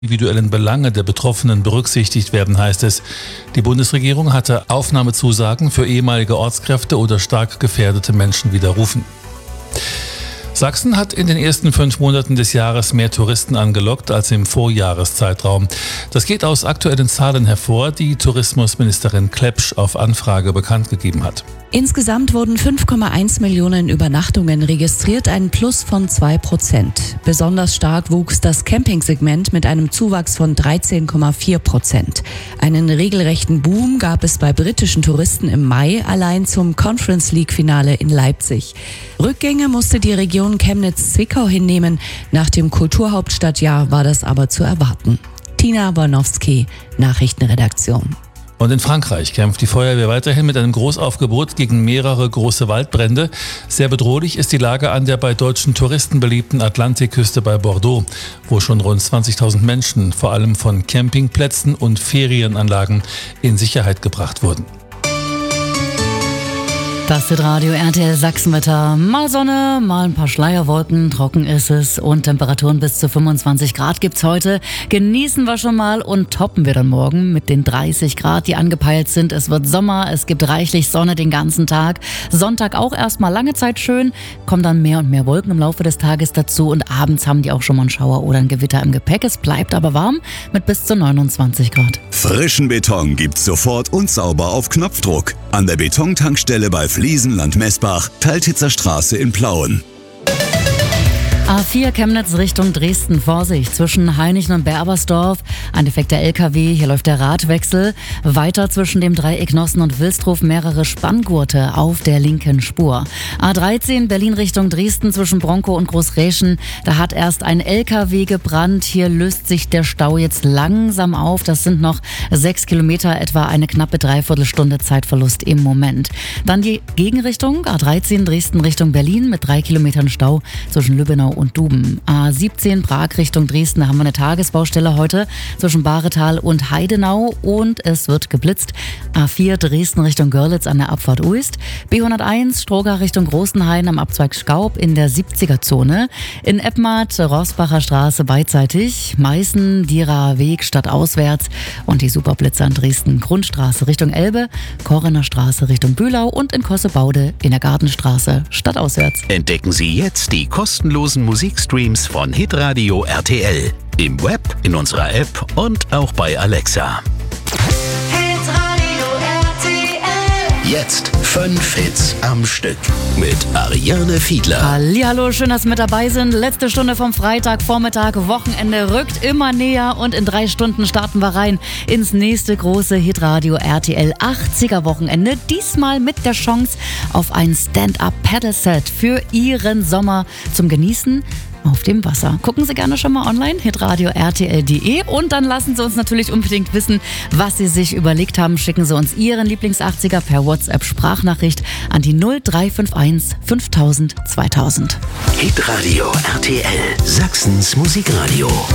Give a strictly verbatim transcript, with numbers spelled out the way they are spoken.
individuellen Belange der Betroffenen berücksichtigt werden, heißt es. Die Bundesregierung hatte Aufnahmezusagen für ehemalige Ortskräfte oder stark gefährdete Menschen widerrufen. Sachsen hat in den ersten fünf Monaten des Jahres mehr Touristen angelockt als im Vorjahreszeitraum. Das geht aus aktuellen Zahlen hervor, die Tourismusministerin Klepsch auf Anfrage bekannt gegeben hat. Insgesamt wurden fünf Komma eins Millionen Übernachtungen registriert, ein Plus von zwei Prozent. Besonders stark wuchs das Campingsegment mit einem Zuwachs von dreizehn Komma vier Prozent. Einen regelrechten Boom gab es bei britischen Touristen im Mai, allein zum Conference League-Finale in Leipzig. Rückgänge musste die Region Chemnitz-Zwickau hinnehmen. Nach dem Kulturhauptstadtjahr war das aber zu erwarten. Tina Bornowski, Nachrichtenredaktion. Und in Frankreich kämpft die Feuerwehr weiterhin mit einem Großaufgebot gegen mehrere große Waldbrände. Sehr bedrohlich ist die Lage an der bei deutschen Touristen beliebten Atlantikküste bei Bordeaux, wo schon rund zwanzigtausend Menschen, vor allem von Campingplätzen und Ferienanlagen, in Sicherheit gebracht wurden. Das ist Radio R T L Sachsenwetter. Mal Sonne, mal ein paar Schleierwolken, trocken ist es und Temperaturen bis zu fünfundzwanzig Grad gibt's heute. Genießen wir schon mal und toppen wir dann morgen mit den dreißig Grad, die angepeilt sind. Es wird Sommer, es gibt reichlich Sonne den ganzen Tag. Sonntag auch erstmal lange Zeit schön, kommen dann mehr und mehr Wolken im Laufe des Tages dazu und abends haben die auch schon mal einen Schauer oder ein Gewitter im Gepäck. Es bleibt aber warm mit bis zu neunundzwanzig Grad. Frischen Beton gibt's sofort und sauber auf Knopfdruck. An der Betontankstelle bei Fliesenland Messbach, Teiltitzer Straße in Plauen. A vier Chemnitz Richtung Dresden, Vorsicht, zwischen Hainichen und Berbersdorf, ein defekter L K W, hier läuft der Radwechsel. Weiter zwischen dem Dreieck Nossen und Wilsdruf mehrere Spanngurte auf der linken Spur. A dreizehn Berlin Richtung Dresden zwischen Bronkow und Großräschen, da hat erst ein L K W gebrannt, hier löst sich der Stau jetzt langsam auf. Das sind noch sechs Kilometer, etwa eine knappe Dreiviertelstunde Zeitverlust im Moment. Dann die Gegenrichtung, A dreizehn Dresden Richtung Berlin mit drei Kilometern Stau zwischen Lübbenau und Duben. A siebzehn Prag Richtung Dresden, da haben wir eine Tagesbaustelle heute zwischen Bahretal und Heidenau und es wird geblitzt. A vier Dresden Richtung Görlitz an der Abfahrt Uist. B hunderteins Stroga Richtung Großenhain am Abzweig Skaub in der siebziger-Zone. In Eppmath Rossbacher Straße beidseitig. Meißen Dierer Weg stadtauswärts und die Superblitzer in Dresden Grundstraße Richtung Elbe, Korrener Straße Richtung Bühlau und in Kossebaude in der Gartenstraße stadtauswärts. Entdecken Sie jetzt die kostenlosen Musikstreams von Hitradio R T L. Im Web, in unserer App und auch bei Alexa. Hitradio R T L. Jetzt fünf Hits am Stück mit Ariane Fiedler. Hallihallo, schön, dass Sie mit dabei sind. Letzte Stunde vom Freitag, Vormittag, Wochenende rückt immer näher und in drei Stunden starten wir rein ins nächste große Hitradio R T L achtziger Wochenende. Diesmal mit der Chance auf ein Stand-Up-Paddle-Set für Ihren Sommer zum Genießen auf dem Wasser. Gucken Sie gerne schon mal online, hitradio r t l punkt d e und dann lassen Sie uns natürlich unbedingt wissen, was Sie sich überlegt haben. Schicken Sie uns Ihren Lieblings-achtziger per WhatsApp-Sprachnachricht an die null drei fünf eins fünftausend zweitausend. Hitradio R T L, Sachsens Musikradio.